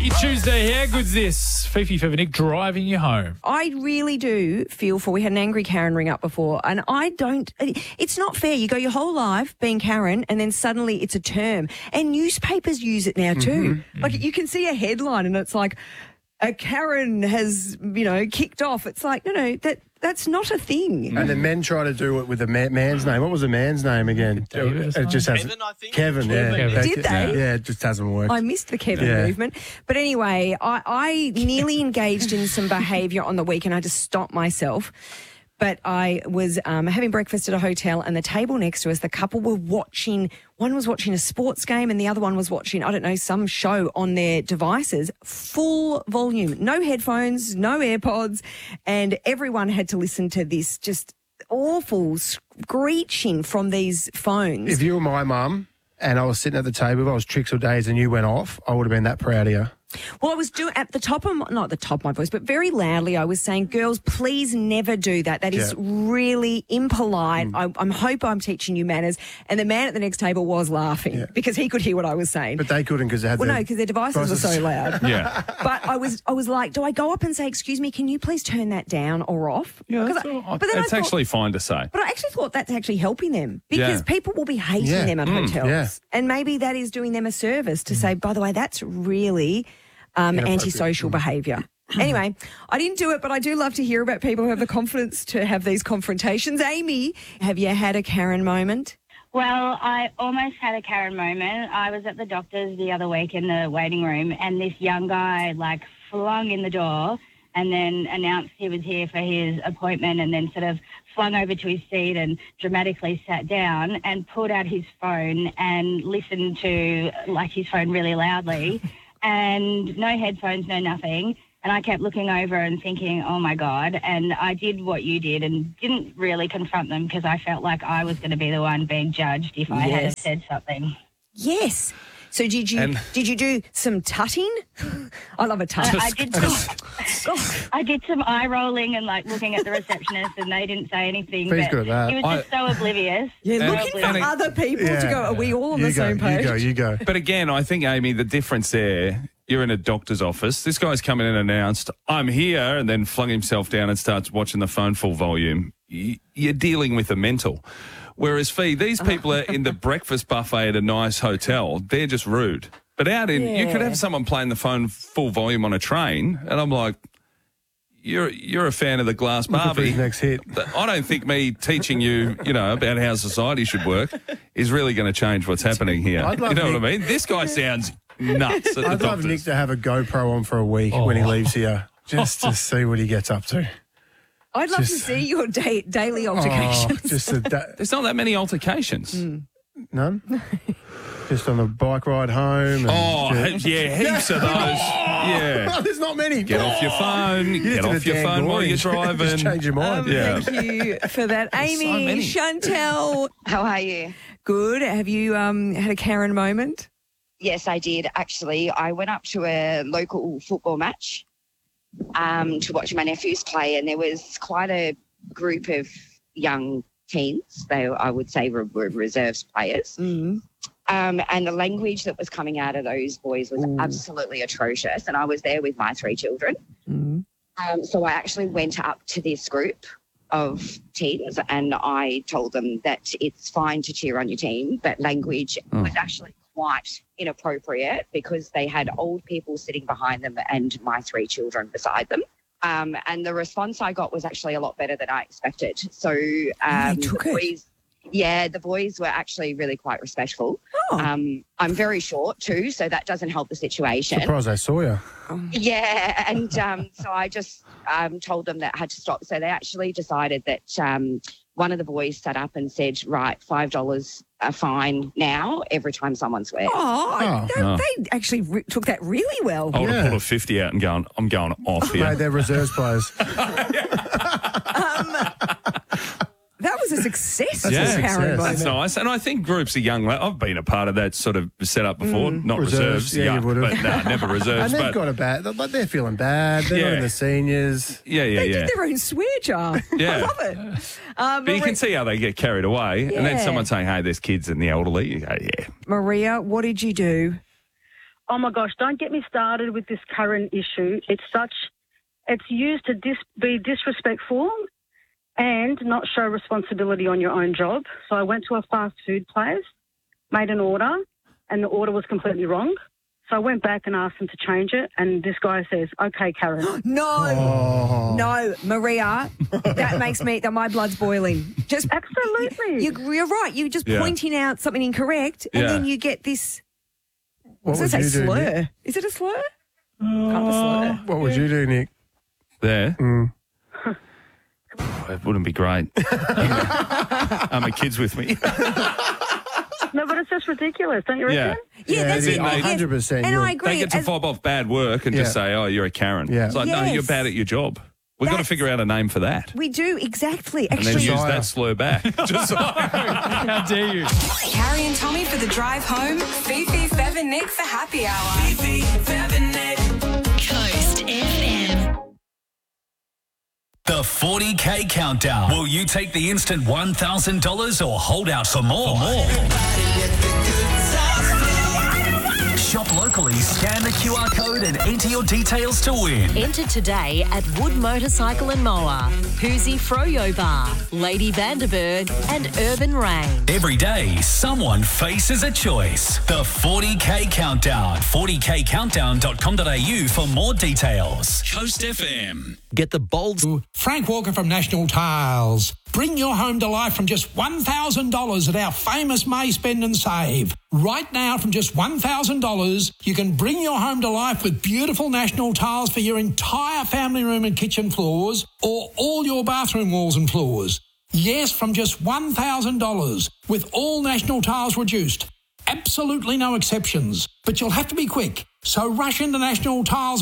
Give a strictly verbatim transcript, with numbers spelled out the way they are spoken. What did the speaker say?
your Tuesday. How good's this? Fifi for Nick driving you home. I really do feel for, we had an angry Karen ring up before, and I don't, it's not fair. You go your whole life being Karen, and then suddenly it's a term. And newspapers use it now too. Mm-hmm. Like you can see a headline and it's like, a Karen has, you know, kicked off. It's like, no, no, that that's not a thing. And the men try to do it with a man, man's name. What was the man's name again? David it just has Kevin, I think. Kevin, yeah. Kevin. Did they? Yeah, it just hasn't worked. I missed the Kevin Yeah. movement. But anyway, I, I nearly engaged in some behaviour on the weekend. I just stopped myself. But I was um, having breakfast at a hotel, and the table next to us, the couple were watching, one was watching a sports game and the other one was watching, I don't know, some show on their devices, full volume, no headphones, no AirPods, and everyone had to listen to this just awful screeching from these phones. If you were my mum and I was sitting at the table, if I was Tricks or Days and you went off, I would have been that proud of you. Well, I was doing at the top of my, not the top of my voice, but very loudly. I was saying, "Girls, please never do that. That is Yeah. really impolite. I, I'm hope I'm teaching you manners." And the man at the next table was laughing Yeah. because he could hear what I was saying. But they couldn't because they had well, their no, because their devices were so loud. Yeah. But I was, I was like, "Do I go up and say, excuse me, can you please turn that down or off?" Yeah, 'Cause that's, I- all- but then I that's thought- actually fine to say. But I actually thought that's actually helping them because Yeah. people will be hating Yeah. them at Mm, hotels. yeah. And maybe that is doing them a service to say, by the way, that's really um, Inappropriate. antisocial behaviour. Anyway, I didn't do it, but I do love to hear about people who have the confidence to have these confrontations. Amy, have you had a Karen moment? Well, I almost had a Karen moment. I was at the doctor's the other week in the waiting room, and this young guy, like, flung in the door and then announced he was here for his appointment and then sort of flung over to his seat and dramatically sat down and pulled out his phone and listened to, like, his phone really loudly and no headphones, no nothing. And I kept looking over and thinking, oh, my God. And I did what you did and didn't really confront them because I felt like I was going to be the one being judged if I Yes. had said something. Yes. So did you And- did you do some tutting? I love a tut. I, I did some, I did some eye rolling and like looking at the receptionist, and they didn't say anything. He's but good at that. He was just so oblivious. You're And- looking for and it- other people to go, are we all on you the go, same page? You go, you go. But again, I think, Amy, the difference there, you're in a doctor's office. This guy's come in and announced, I'm here, and then flung himself down and starts watching the phone full volume. Y- You're dealing with a mental. Whereas, Fee, these people are in the breakfast buffet at a nice hotel. They're just rude. But out in, you could Yeah. have someone playing the phone full volume on a train, and I'm like, you're you're a fan of the Glass Looking for Barbie. his next hit. But I don't think me teaching you, you know, about how society should work is really going to change what's happening here. I'd love You know Nick- what I mean? This guy sounds nuts at the I'd love doctor's. Nick to have a GoPro on for a week when he Oh. leaves here, just to see what he gets up to. I'd love Just- to see your da- daily Oh, altercations. just a da- There's not that many altercations. none. Just on the bike ride home. And Oh, just- he- yeah, heaps of those. Yeah. Oh, there's not many. Get off your phone. You Get did off the your Dan phone while you're Goring. driving. Just change your mind. Um, Yeah. Thank you for that. Amy, so many. Chantel, How are you? good. Have you um, had a Karen moment? Yes, I did actually. I went up to a local football match um, to watch my nephews play, and there was quite a group of young teens. They, I would say, were, were reserves players. Mm. Um, and the language that was coming out of those boys was Ooh. absolutely atrocious. And I was there with my three children. Mm. Um, so I actually went up to this group of teens and I told them that it's fine to cheer on your team, but language Oh. was actually quite inappropriate because they had old people sitting behind them and my three children beside them. Um, and the response I got was actually a lot better than I expected. So um, they took the it. boys, yeah, the boys were actually really quite respectful. Oh. Um, I'm very short too, so that doesn't help the situation. Surprised I saw you. Yeah, and um, so I just um, told them that I had to stop. So they actually decided that um, one of the boys sat up and said, right, five dollars a fine now every time someone swears. Oh, Oh. they, Oh. they actually re- took that really well. I would have Yeah. pulled a fifty out and gone, I'm going off Mate, here. they're reserves players. That was a success. That's a for success. Karen That's moment. nice. And I think groups of young, la- I've been a part of that sort of setup before. Not Reserves, reserves, yeah, you yuck, would've. but no, never And reserves. they've But got a bad, but they're feeling bad. They're not Yeah. in the seniors. yeah, yeah, They yeah. did their own swear jar. Yeah. I love it. Um, But you Maria, can see how they get carried away. And then Yeah. someone saying, hey, there's kids and the elderly. You go, yeah. Maria, what did you do? Oh, my gosh, don't get me started with this current issue. It's such, it's used to dis, be disrespectful and not show responsibility on your own job. So I went to a fast food place, made an order, and the order was completely wrong. So I went back and asked them to change it, and this guy says, "Okay, Karen." No, Oh. no, Maria, that makes me, that my blood's boiling. Just Absolutely. You, you're right. You're just Yeah. pointing out something incorrect, and Yeah. then you get this. What I was would going to you say do, slur. Nick? Is it a slur? Kind of a slur. What would you do, Nick? There. Mm. It wouldn't be great. um, my kids with me. No, but it's just ridiculous, don't you reckon? Yeah. Yeah, Yeah, that's it it. is. Yes. one hundred percent. And You're- I agree. They get to as- fob off bad work and just Yeah. say, "Oh, you're a Karen." Yeah. It's like, no, Yes. you're bad at your job. We've got to That's- figure out a name for that. we do, exactly. And then Actually, use Josiah. that slur back. Josiah. How dare you? Carrie and Tommy for the drive home. Fifi, Fev and Nick for happy hour. Fifi, Fev and Nick. Coast F M. The forty K Countdown. Will you take the instant one thousand dollars or hold out for more? For more. Shop locally, scan the Q R code and enter your details to win. Enter today at Wood Motorcycle and Mower, Hoosie Froyo Bar, Lady Vanderberg and Urban Rain. Every day, someone faces a choice. The forty K Countdown. forty k countdown dot com dot a u for more details. Coast F M. Get the bold. Frank Walker from National Tiles. Bring your home to life from just one thousand dollars at our famous May Spend and Save. Right now, from just one thousand dollars, you can bring your home to life with beautiful National Tiles for your entire family room and kitchen floors or all your bathroom walls and floors. Yes, from just one thousand dollars, with all National Tiles reduced. Absolutely no exceptions. But you'll have to be quick, so rush into National Tiles